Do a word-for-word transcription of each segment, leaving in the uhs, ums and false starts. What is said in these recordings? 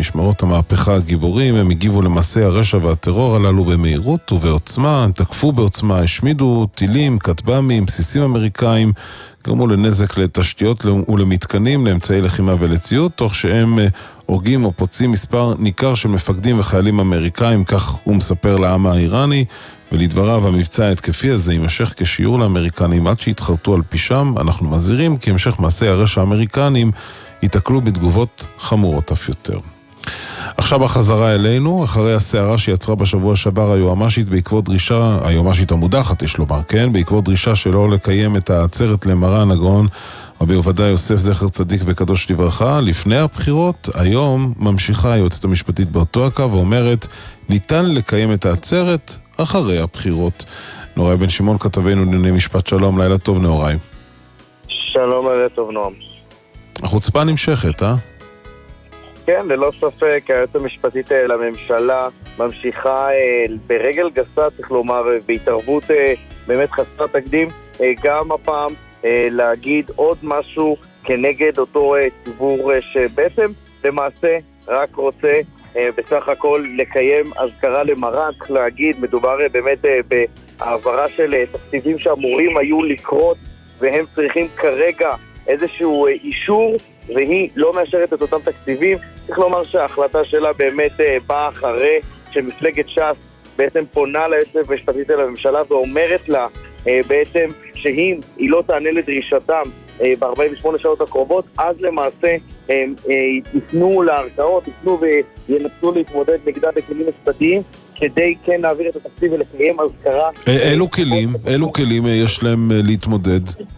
משמרות המהפכה הגיבורים. הם הגיבו למעשי הרשע והטרור הללו במהירות ובעוצמה, הם תקפו בעוצמה, השמידו טילים, כטב"מים, בסיסים אמריקאים, גרמו לנזק לתשתיות ולמתקנים, לאמצעי לחימה ולציוד, תוך שהם הורגים או פוצעים מספר ניכר של מפקדים וחיילים אמריקאים, כך הוא מספר לעם האיראני. ולדבריו, המבצע ההתקפי הזה יימשך כשיעור לאמריקנים עד שהתחרטו על פישם. אנחנו מזהירים כי המשך מעשי הרשע האמריקנים ייתקלו בתגובות חמורות אף יותר. עכשיו החזרה אלינו, אחרי הסערה שיצרה בשבוע שעבר היועמ"שית בעקבות דרישה, היועמ"שית המודחת יש לומר, כן, בעקבות דרישה שלא לקיים את העצרת למרן הגאון רבי עובדיה יוסף זכר צדיק וקדוש לברכה לפני הבחירות. היום ממשיכה היועצת המשפטית באותו הקו ואומרת, ניתן לקיים את העצרת אחרי הבחירות. נוראי בן שמעון כתבנו לענייני משפט, שלום, לילה טוב נוראי. שלום, לילה טוב נועם. החוצפה נמשכת, אה? כן, ללא ספק, היועצת המשפטית לממשלה ממשיכה ברגל גסה, צריך לומר, בהתערבות באמת חסרת תקדים, גם הפעם להגיד עוד משהו כנגד אותו ציבור שבעצם למעשה רק רוצה בסך הכל לקיים אזכרה למרן. צריך להגיד, מדובר באמת בהעברה של תקציבים שאמורים היו לקרות והם צריכים כרגע איזשהו אישור והיא לא מאשרת את אותם תקציבים. צריך לומר שההחלטה שלה באמת באה אחרי שמפלגת ש"ס בעצם פונה ליועצת המשפטית לממשלה ואומרת לה בעצם שהיא לא תענה לדרישתם ב-ארבעים ושמונה שעות הקרובות, אז למעשה הם יפנו לערכאות, יפנו וינסו להתמודד נגדה בכלים משפטיים כדי כן להעביר את התקציב ולקיים אזכרה. אילו כלים, אילו כלים יש להם להתמודד?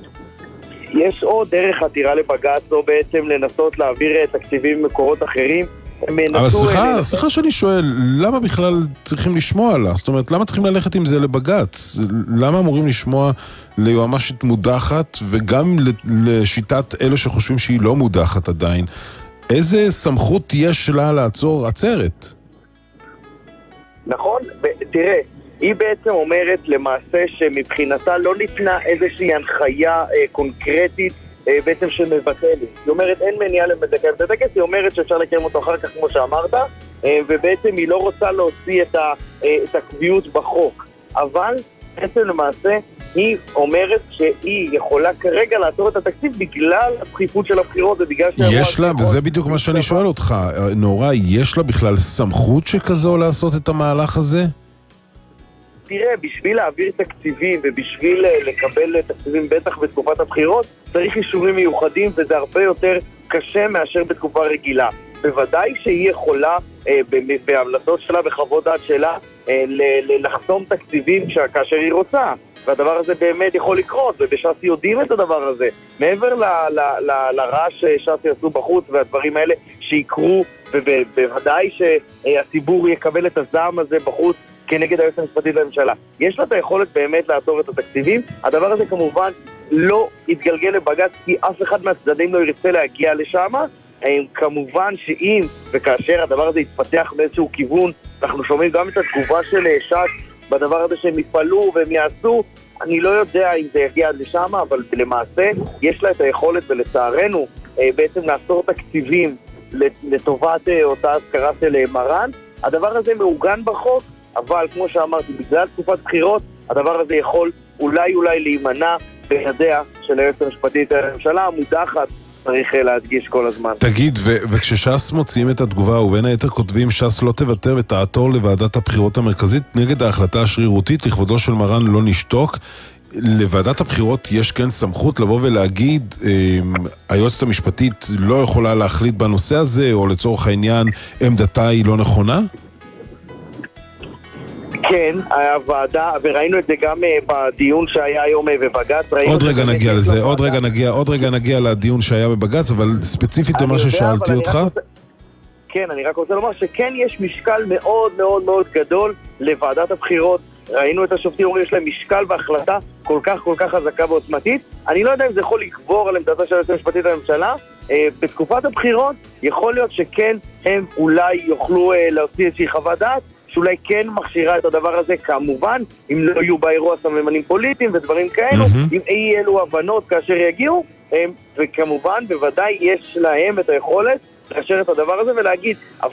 יש עוד דרך עתירה לבג"ץ או בעצם לנסות להעביר תקציבים ממקורות אחרים. אבל סליחה, סליחה שאני שואל, למה בכלל צריכים לשמוע לה? זאת אומרת, למה צריכים ללכת עם זה לבג"ץ? למה אמורים לשמוע ליועמ"שית מודחת וגם לשיטת אלה שחושבים שהיא לא מודחת עדיין? איזה סמכות יש לה לעצור עצרת? נכון, תראה, היא בעצם אומרת למעשה שמבחינתה לא ניתנה איזושהי הנחיה קונקרטית בעצם שמבטלת. היא אומרת אין מניעה לקיים את הטקס, היא אומרת שאפשר לקיים אותו אחר כך כמו שאמרת, ובעצם היא לא רוצה להוציא את, ה, את הקביעות בחוק. אבל בעצם למעשה היא אומרת שהיא יכולה כרגע לעצור את התקציב בגלל הדחיפות של הבחירות ובגלל יש לה, וזה בדיוק מה שאני שואל אותך, נוראי, יש לה בכלל סמכות שכזו לעשות את המהלך הזה? תראה, בשביל להעביר תקציבים ובשביל לקבל תקציבים בטח בתקופת הבחירות צריך אישורים מיוחדים וזה הרבה יותר קשה מאשר בתקופה רגילה. בוודאי שהיא יכולה אה, בהמלצות שלה, בחוות דעת שלה, אה, לחסום תקציבים כאשר היא רוצה, והדבר הזה באמת יכול לקרות, ובש"ס יודעים את הדבר הזה. מעבר ל, ל, ל, לרעש שש"ס יעשו בחוץ והדברים האלה שיקרו, ובוודאי שהציבור יקבל את הזעם הזה בחוץ כנגד היועצת המשפטית לממשלה. יש לה את היכולת באמת לעצור את התקציבים. הדבר הזה כמובן לא יתגלגל לבג"ץ כי אף אחד מהצדדים לא ירצה להגיע לשם. כמובן שאם וכאשר הדבר הזה יתפתח באיזשהו כיוון, אנחנו שומעים גם את התגובה של ש"ס בדבר הזה שהם יפעלו והם יעשו. אני לא יודע אם זה יגיע עד לשם, אבל למעשה יש לה את היכולת ולצערנו בעצם לעצור תקציבים לטובת אותה הזכרה של מרן. הדבר הזה מעוגן בחוק, אבל כמו שאמרתי, בגלל תקופת בחירות, הדבר הזה יכול אולי אולי להימנע בידיה של היועצת המשפטית לממשלה המודחת, צריך להדגיש כל הזמן. תגיד, ו- וכשש"ס מוציאים את התגובה, ובין היתר כותבים ש"ס לא תוותר ותעתור לוועדת הבחירות המרכזית נגד ההחלטה השרירותית לכבודו של מרן לא נשתוק, לוועדת הבחירות יש כן סמכות לבוא ולהגיד אה, היועצת המשפטית לא יכולה להחליט בנושא הזה, או לצורך העניין עמדתה היא לא נכונה? כן, הוועדה, וראינו את זה גם בדיון שהיה היום בבג"ץ. עוד רגע נגיע לזה, עוד רגע נגיע, עוד רגע נגיע לדיון שהיה בבג"ץ, אבל ספציפית למה ששאלתי אותך. כן, אני רק רוצה לומר שכן יש משקל מאוד מאוד מאוד גדול לוועדת הבחירות. ראינו את השופטים אומרים יש להם משקל בהחלטה כל כך כל כך חזקה ועוצמתית. אני לא יודע אם זה יכול לגבור על עמדתה של היועצת המשפטית לממשלה. בתקופת הבחירות יכול להיות שכן הם אולי יוכלו להוציא איזושהי חוות דעת שאולי כן מכשירה את הדבר הזה, כמובן, אם לא יהיו באירוע סממנים פוליטיים ודברים כאלו, mm-hmm. אם אי אלו הבנות כאשר יגיעו, הם, וכמובן, בוודאי יש להם את היכולת לאשר את הדבר הזה ולהגיד,